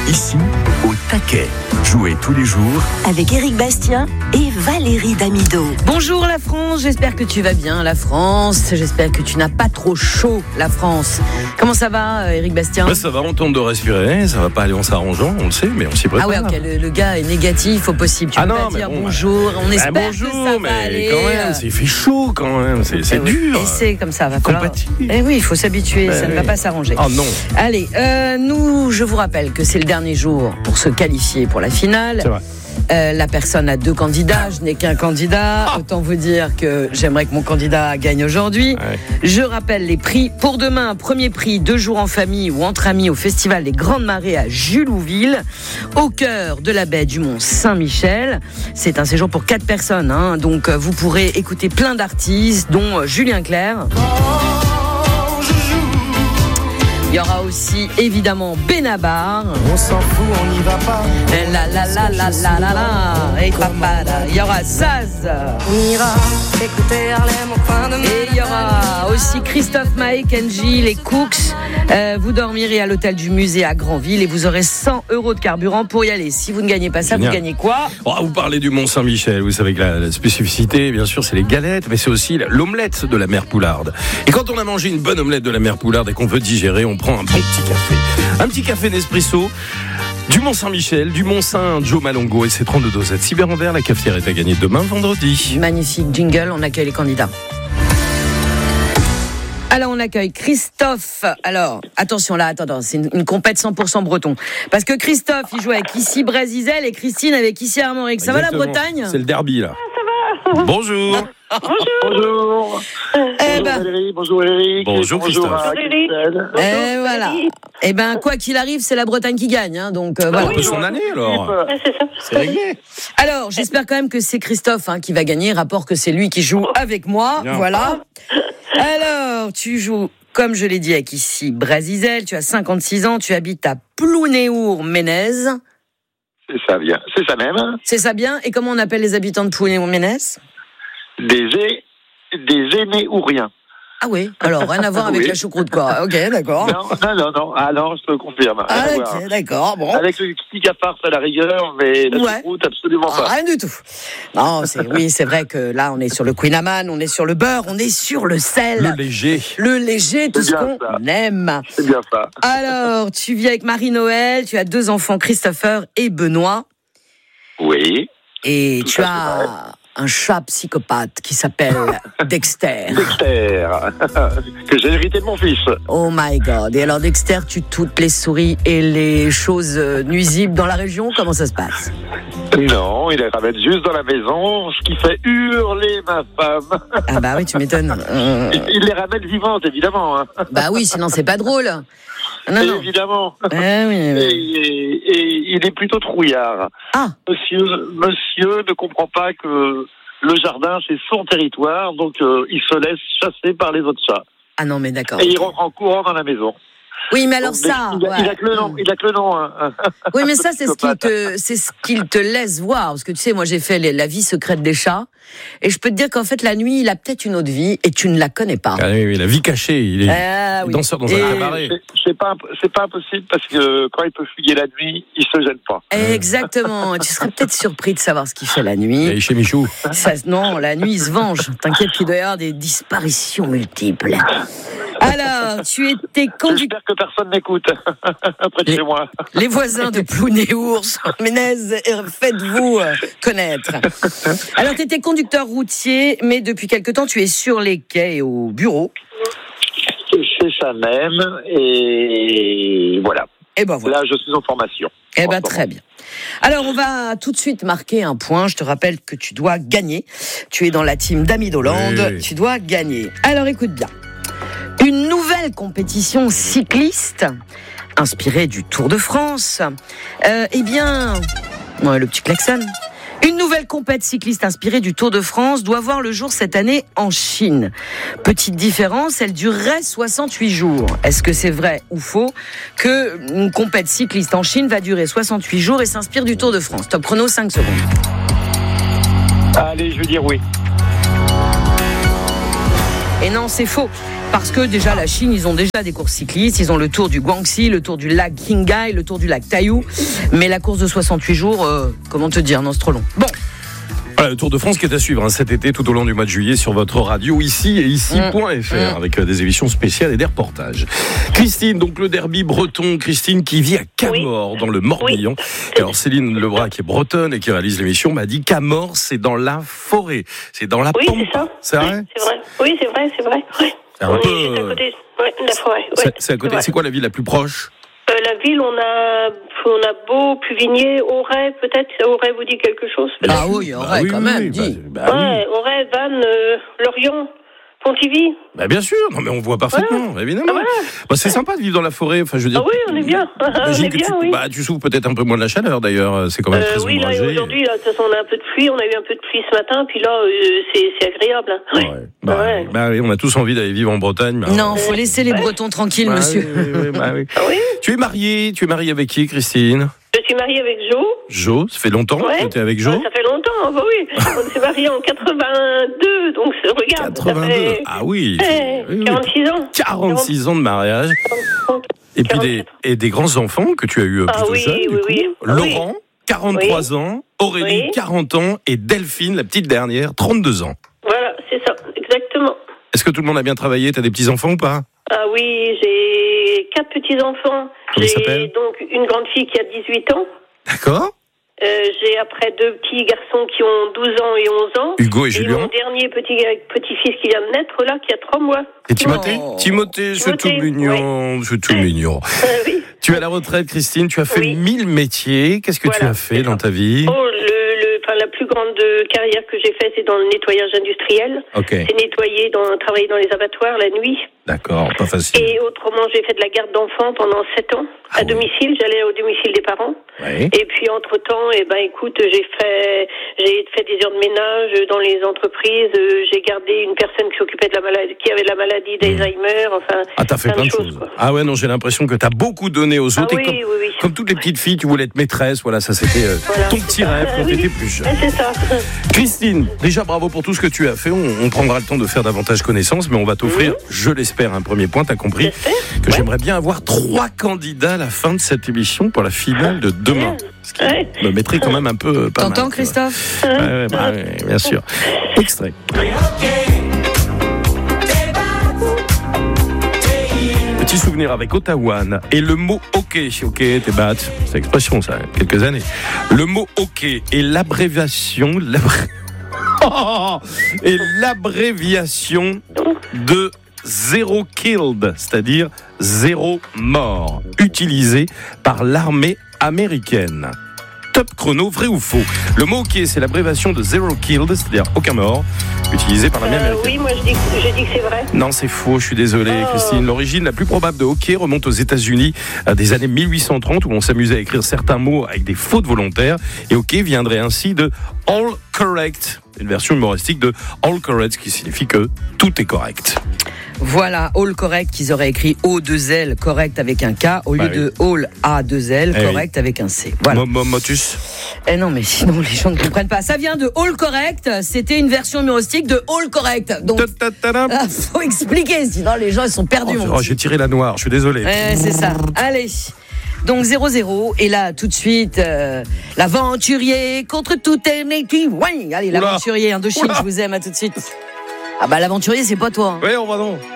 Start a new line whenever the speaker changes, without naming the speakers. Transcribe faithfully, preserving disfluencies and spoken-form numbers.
Ici, au taquet. Jouez tous les jours
avec Éric Bastien et Valérie Damido.
Bonjour la France, j'espère que tu vas bien la France. J'espère que tu n'as pas trop chaud la France. Comment ça va Éric Bastien?
Bah, ça va, on tente de respirer, ça va pas aller en s'arrangeant, on le sait, mais on s'y prépare.
Ah ouais, ok, le, le gars est négatif au possible. Tu
ah
peux
non,
pas dire
bon,
bonjour, on espère
bah, bonjour,
que ça
mais
va aller.
quand même, c'est fait chaud quand même, c'est, c'est
eh oui.
dur.
Et c'est comme ça, va falloir.
Compatir.
Eh oui, il faut s'habituer,
bah,
ça
oui.
ne va pas s'arranger.
Oh non.
Allez, euh, nous, je vous rappelle que c'est le dernier jour pour se qualifier pour la finale.
C'est vrai.
Euh, la personne a deux candidats, je n'ai qu'un candidat.
Ah.
Autant vous dire que j'aimerais que mon candidat gagne aujourd'hui.
Ouais.
Je rappelle les prix. Pour demain, premier prix, deux jours en famille ou entre amis au Festival des Grandes Marées à Julouville, au cœur de la baie du Mont Saint-Michel. C'est un séjour pour quatre personnes, hein, donc vous pourrez écouter plein d'artistes, dont Julien Clerc. Il y aura aussi évidemment Benabar.
On s'en fout, on n'y va pas.
Et la la la la la la la. Et papa là. Il y aura Zaz.
On ira écouter Harlem au coin de
Et il y aura aussi Christophe Maé, Kenji, les Cooks. Euh, vous dormirez à l'hôtel du musée à Granville et vous aurez cent euros de carburant pour y aller. Si vous ne gagnez pas ça,
Génial.
vous gagnez quoi?
Oh, vous parlez du Mont Saint-Michel, vous savez que la, la spécificité, bien sûr, c'est les galettes, mais c'est aussi l'omelette de la mère Poularde. Et quand on a mangé une bonne omelette de la mère Poularde et qu'on veut digérer, on prend un bon petit café. Un petit café Nespresso du Mont Saint-Michel, du Mont Saint Joe Malongo et ses trente-deux dosettes. Cyber Envers, la cafetière est à gagner demain, vendredi.
Magnifique jingle, on accueille les candidats. Alors on accueille Christophe. Alors attention là, attends, attends c'est une, une compète cent pour cent breton. Parce que Christophe, il joue avec ici Brasizel et Christine avec ici Armorique. Ça
Exactement.
va la Bretagne?
C'est le derby là. Bonjour.
Bonjour.
Eh
Bonjour
ben,
Valérie, bonjour Eric.
Bonjour, Christophe.
à Christelle.
et voilà. Et ben quoi qu'il arrive, c'est la Bretagne qui gagne, hein, donc euh, voilà.
Un peu son année alors.
Ouais, c'est ça.
C'est réglé.
Alors j'espère quand même que c'est Christophe hein, qui va gagner. Rapport que c'est lui qui joue avec moi.
Bien.
Voilà. Alors tu joues. Comme je l'ai dit avec ici Brasizel, tu as cinquante-six ans, tu habites à Plounéour-Ménez.
C'est ça bien, c'est ça même.
C'est ça bien. Et comment on appelle les habitants de Plounéour-Ménez?
Des é... des aînés ou rien.
Ah oui, alors rien à voir avec
Oui.
la choucroute quoi. Ok, d'accord.
Non, non, non, non. Ah non, je te le confirme. Rien
Ah,
à voir.
ok, d'accord, bon.
Avec le petit cafard à la rigueur, mais la
Ouais.
choucroute, absolument
Ah,
pas.
rien du tout. Non, c'est, oui, c'est vrai que là, on est sur le Queen Amman, on est sur le beurre, on est sur le sel.
Le léger.
Le léger, tout
C'est
ce
bien
qu'on
ça.
aime.
C'est bien ça.
Alors, tu vis avec Marie-Noël, tu as deux enfants, Christopher et Benoît.
Oui.
Et
Tout
tu
à fait
as un chat psychopathe qui s'appelle Dexter.
Dexter, que j'ai hérité de mon fils.
Oh my God. Et alors, Dexter tue toutes les souris et les choses euh, nuisibles dans la région. Comment ça se passe?
Non, il les ramène juste dans la maison, ce qui fait hurler ma femme.
Ah bah oui, tu m'étonnes. Euh,
Il il les ramène vivantes, évidemment. Hein.
bah oui, sinon c'est pas drôle. Non, non.
Évidemment.
Eh oui,
Et,
oui.
et- et il est plutôt trouillard.
Ah,
Monsieur, monsieur ne comprend pas que le jardin, c'est son territoire, donc euh, il se laisse chasser par les autres chats.
ah non, mais d'accord.
Et il rentre en courant dans la maison.
Oui, mais alors
Donc,
ça.
il, a, il a
ouais.
que le nom. Il a que le nom. Hein.
Oui, mais ça, c'est ce qu'il
Psychopathe.
te, c'est ce qu'il te laisse voir. Parce que tu sais, moi, j'ai fait les- la vie secrète des chats. Et je peux te dire qu'en fait, la nuit, il a peut-être une autre vie et tu ne la connais pas.
Ah oui, oui, la vie cachée, il est
Ah oui.
danseur dans
Et-
un cabaret.
C'est- C'est pas, imp- c'est pas impossible parce que quand il peut fuyer la nuit, il se gêne pas.
Exactement. Tu serais peut-être surpris de savoir ce qu'il fait la
Il
nuit.
est chez Michou.
Ça, non, la nuit, il se venge. T'inquiète qu'il doit y avoir des disparitions multiples. Alors, tu étais conducteur.
J'espère que personne n'écoute près de
Les-
chez moi.
Les voisins de Plounéours, Ménez, faites-vous euh, connaître. Alors, tu étais conducteur routier, mais depuis quelque temps, tu es sur les quais et au bureau.
C'est ça même. Et voilà.
Et ben voilà.
Là, je suis en formation.
Eh ben très bien. Alors, on va tout de suite marquer un point. Je te rappelle que tu dois gagner. Tu es dans la team d'Ami d'Hollande.
Oui.
Tu dois gagner. Alors, écoute bien. Une nouvelle compétition cycliste inspirée du Tour de France. Euh, eh bien, ouais, le petit klaxon. Une nouvelle compète cycliste inspirée du Tour de France doit voir le jour cette année en Chine. Petite différence, elle durerait soixante-huit jours. Est-ce que c'est vrai ou faux que une compète cycliste en Chine va durer soixante-huit jours et s'inspire du Tour de France? Top chrono, cinq secondes.
Allez, je vais dire oui.
Et non, c'est faux. Parce que déjà, la Chine, ils ont déjà des courses cyclistes. Ils ont le tour du Guangxi, le tour du lac Qinghai, le tour du lac Taiyou. Mais la course de soixante-huit jours, euh, comment te dire, non, c'est trop long. Bon.
Voilà, le Tour de France qui est à suivre hein, cet été tout au long du mois de juillet sur votre radio ici et ici point f r mmh. avec euh, des émissions spéciales et des reportages. Christine, donc le derby breton, Christine qui vit à Camors oui. dans le Morbihan. Oui. Et alors Céline Lebras qui est bretonne et qui réalise l'émission m'a dit Camors c'est dans la forêt, c'est dans la
oui,
pampa.
C'est ça.
C'est vrai,
oui, c'est vrai. Oui, c'est vrai, c'est vrai. Oui.
C'est
on
un
est
peu,
juste à côté ouais, de la forêt. Ouais,
c'est, c'est à côté. C'est, c'est quoi la ville la plus proche?
Euh, la ville, on a, on a Beau, Pluvigné, Auray, peut-être. Auray vous dit quelque chose peut-être.
Ah oui, Auray bah, oui, quand oui, même.
Oui,
dit.
Bah, bah,
ouais,
oui.
Auray, Vannes, euh, Lorient. Pontivy.
Bah bien sûr, non mais on voit parfaitement, voilà. évidemment. Ah, voilà. Bah, c'est sympa de vivre dans la forêt. Enfin, je veux dire.
Ah oui, on est bien. on est bien,
tu,
oui.
Bah, tu souffres peut-être un peu moins de la chaleur d'ailleurs. C'est quand même euh, très
oui,
ombragé.
Oui, là aujourd'hui, là, de toute façon, on a un peu de pluie. On a eu un peu de pluie ce matin, puis là, euh, c'est, c'est agréable. Hein. Ouais.
Ouais. Bah, ouais. bah oui, on a tous envie d'aller vivre en Bretagne. Bah,
non, faut laisser les ouais. Bretons tranquilles, bah, monsieur.
Oui, oui, bah, oui.
Ah, oui.
Tu es mariée, tu es mariée avec qui, Christine?
Je suis mariée avec Jo.
Jo, ça fait longtemps ouais. que tu es avec Jo?
Ouais, ça fait longtemps, bah oui. On s'est mariés en quatre-vingt-deux, donc regarde.
quatre-vingt-deux
ça fait...
Ah oui.
Eh, oui, quarante-six ans.
quarante-six ans de mariage. Et puis des, et des grands-enfants que tu as eu plutôt
ah, oui,
jeunes,
oui,
du coup.
Oui.
Laurent, quarante-trois oui. ans. Aurélie, oui. quarante ans. Et Delphine, la petite dernière, trente-deux ans.
Voilà, c'est ça, exactement.
Est-ce que tout le monde a bien travaillé? T'as des petits-enfants ou pas?
Ah oui, j'ai quatre petits-enfants.
Comment
j'ai donc une grande fille qui a dix-huit ans.
D'accord.
Euh, j'ai après deux petits garçons qui ont douze ans et onze ans.
Hugo et, et
Julien. Mon dernier petit, petit-fils qui vient de naître, là, qui a trois mois.
Et Timothée oh. Timothée, c'est tout mignon. Oui. C'est tout mignon.
Euh, oui.
Tu es à la retraite, Christine. Tu as fait oui. mille métiers. Qu'est-ce que voilà. tu as fait dans ta vie?
Oh, le, le, enfin, la plus grande carrière que j'ai faite, c'est dans le nettoyage industriel.
Okay.
C'est nettoyer, dans, travailler dans les abattoirs la nuit.
D'accord, pas facile.
Et autrement, j'ai fait de la garde d'enfants pendant sept ans, ah à oui. domicile. J'allais au domicile des parents.
Oui.
Et puis, entre-temps, eh ben, écoute, j'ai fait, j'ai fait des heures de ménage dans les entreprises. J'ai gardé une personne qui s'occupait de la maladie, qui avait la maladie d'Alzheimer. Enfin,
ah, t'as fait plein, plein de choses. choses. Ah ouais, non, j'ai l'impression que t'as beaucoup donné aux autres.
Ah,
et
oui,
comme,
oui, oui.
comme toutes les petites filles, tu voulais être maîtresse. Voilà, ça c'était euh, voilà, ton petit rêve quand oui. t'étais plus jeune.
C'est ça.
Christine, déjà bravo pour tout ce que tu as fait. On, on prendra le temps de faire davantage connaissance, mais on va t'offrir, mmh. je l'espère, un premier point. T'as compris que ouais. j'aimerais bien avoir trois candidats à la fin de cette émission pour la finale de demain. Ce qui ouais. me mettrait quand même un peu pas
T'entends,
mal.
Christophe
ouais, ouais, bah, ouais, bien sûr. Extrait. Petit souvenir avec Ottawa et le mot hockey. Hockey, t'es bat. C'est l'expression, ça, quelques années. Le mot hockey est l'abréviation, l'abré... oh, et l'abréviation de zéro killed, c'est-à-dire zéro mort, utilisé par l'armée américaine. Top chrono, vrai ou faux? Le mot hockey, c'est l'abréviation de zero killed, c'est-à-dire aucun mort, utilisé par l'armée euh, américaine.
Oui, moi je dis, je dis que c'est vrai.
Non, c'est faux, je suis désolé, oh. Christine. L'origine la plus probable de hockey remonte aux États-Unis à des années mille huit cent trente, où on s'amusait à écrire certains mots avec des fautes volontaires. Et hockey viendrait ainsi de all correct, une version humoristique de all correct, qui signifie que tout est correct.
Voilà, all correct, qu'ils auraient écrit O deux L, correct avec un K, au lieu bah oui. de all A deux L, eh correct oui. avec un C. Voilà.
Motus.
Eh non, mais sinon les gens ne comprennent pas. Ça vient de all correct, c'était une version humoristique de all correct. Donc, ah, faut expliquer, sinon les gens ils sont perdus.
Oh, oh, j'ai tiré la noire, je suis désolé.
Eh, c'est ça. Allez. Donc zéro zéro, et là tout de suite, euh, l'aventurier contre toute ennemi. Ouais, allez, l'aventurier Indochine, je vous aime, à tout de suite. Ah bah l'aventurier c'est pas toi. Hein.
Oui, on va non.